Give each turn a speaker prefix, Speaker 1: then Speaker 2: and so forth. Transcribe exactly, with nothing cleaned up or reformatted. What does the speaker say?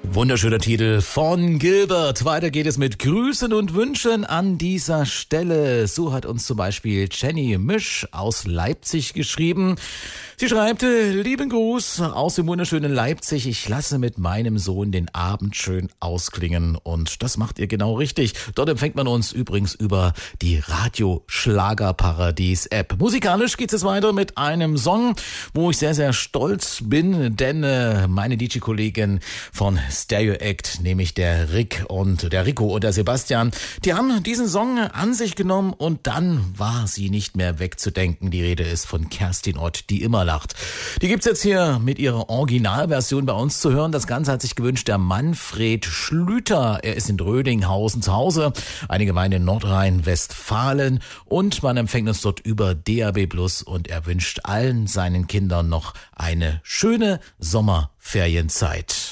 Speaker 1: Wunderschöner Titel von Gilbert. Weiter geht es mit Grüßen und Wünschen an dieser Stelle. So hat uns zum Beispiel Jenny Misch aus Leipzig geschrieben. Sie schreibt, lieben Gruß aus dem wunderschönen Leipzig. Ich lasse mit meinem Sohn den Abend schön ausklingen. Und das macht ihr genau richtig. Dort empfängt man uns übrigens über die Radio-Schlagerparadies-App. Musikalisch geht es weiter mit einem Song, wo ich sehr, sehr stolz bin, denn äh, meine D J-Kollegin von Stereo Act, nämlich der Rick und der Rico und der Sebastian, die haben diesen Song an sich genommen und dann war sie nicht mehr wegzudenken. Die Rede ist von Kerstin Ott, die immer lacht. Die gibt's jetzt hier mit ihrer Originalversion bei uns zu hören. Das Ganze hat sich gewünscht der Manfred Schlüter. Er ist in Rödinghausen zu Hause, eine Gemeinde in Nordrhein-Westfalen, und man empfängt uns dort über D A B plus, und er wünscht allen seinen Kindern noch eine schöne Sommerferienzeit.